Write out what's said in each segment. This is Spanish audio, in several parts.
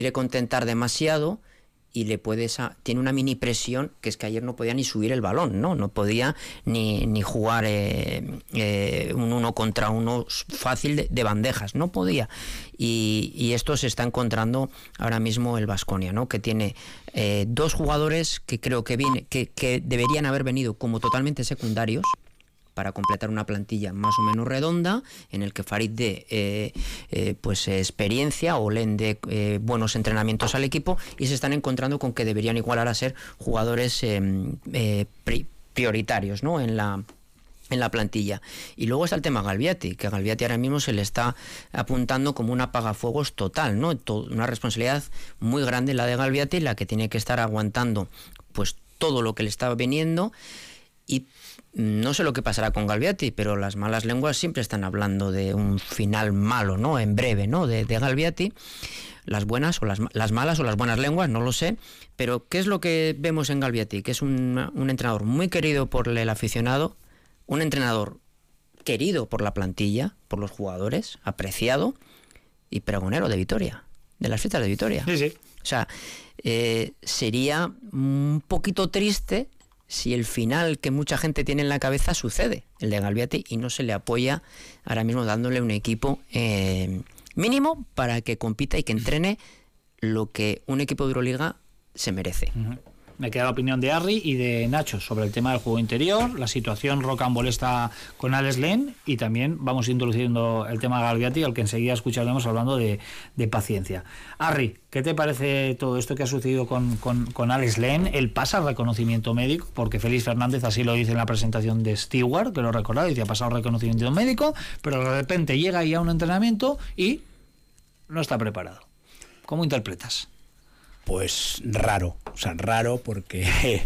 quiere contentar demasiado y tiene una mini presión, que es que ayer no podía ni subir el balón, no podía ni jugar un 1 contra 1 fácil de bandejas, no podía. Y esto se está encontrando ahora mismo el Baskonia, ¿no? Que tiene 2 jugadores que creo que deberían haber venido como totalmente secundarios para completar una plantilla más o menos redonda, en el que Farid dé pues experiencia o Len dé buenos entrenamientos al equipo, y se están encontrando con que deberían igualar a ser jugadores prioritarios, ¿no? en la plantilla. Y luego está el tema Galbiati, que a Galbiati ahora mismo se le está apuntando como un apagafuegos total, ¿no? Una responsabilidad muy grande la de Galbiati, la que tiene que estar aguantando pues todo lo que le está viniendo. Y no sé lo que pasará con Galbiati, pero las malas lenguas siempre están hablando de un final malo, ¿no? En breve, ¿no? De Galbiati. Las buenas o las malas o las buenas lenguas, no lo sé. Pero ¿qué es lo que vemos en Galbiati? Que es un entrenador muy querido por el aficionado, un entrenador querido por la plantilla, por los jugadores, apreciado y pregonero de Vitoria, de las fiestas de Vitoria. Sí, sí. O sea, sería un poquito triste si el final que mucha gente tiene en la cabeza sucede, el de Galbiati, y no se le apoya ahora mismo dándole un equipo mínimo para que compita y que entrene lo que un equipo de Euroliga se merece. Me queda la opinión de Arri y de Nacho sobre el tema del juego interior, la situación rocambolesta con Alex Len, y también vamos introduciendo el tema de Galbiati, al que enseguida escucharemos hablando de paciencia. Arri, ¿qué te parece todo esto que ha sucedido con Alex Len? Él pasa el reconocimiento médico, porque Félix Fernández así lo dice en la presentación de Stewart, que lo recordaba, dice: ha pasado el reconocimiento médico, pero de repente llega ahí a un entrenamiento y no está preparado. ¿Cómo interpretas? Pues raro porque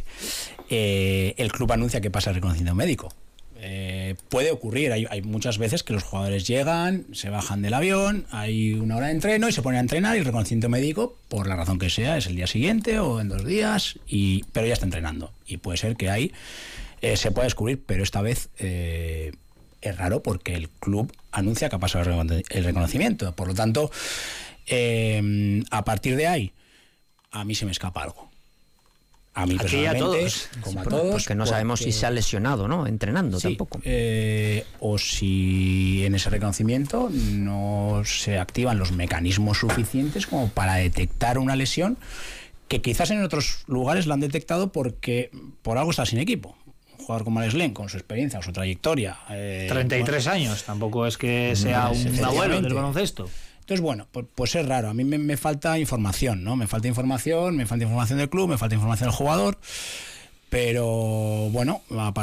el club anuncia que pasa el reconocimiento médico. Puede ocurrir, hay muchas veces que los jugadores llegan, se bajan del avión, hay una hora de entreno y se ponen a entrenar, y el reconocimiento médico, por la razón que sea, es el día siguiente o en 2 días, pero ya está entrenando. Y puede ser que ahí se pueda descubrir, pero esta vez es raro porque el club anuncia que ha pasado el reconocimiento. Por lo tanto, a partir de ahí, a mí se me escapa algo. A mí personalmente, como a todos, porque no sabemos si se ha lesionado, ¿no? Entrenando, sí, tampoco. O si en ese reconocimiento no se activan los mecanismos suficientes como para detectar una lesión, que quizás en otros lugares la han detectado porque por algo está sin equipo. Un jugador como Alex Len, con su experiencia o su trayectoria. 33 años, tampoco es que sea un abuelo del baloncesto. Entonces, bueno, pues es raro. A mí me falta información, ¿no? Me falta información del club, me falta información del jugador, pero bueno,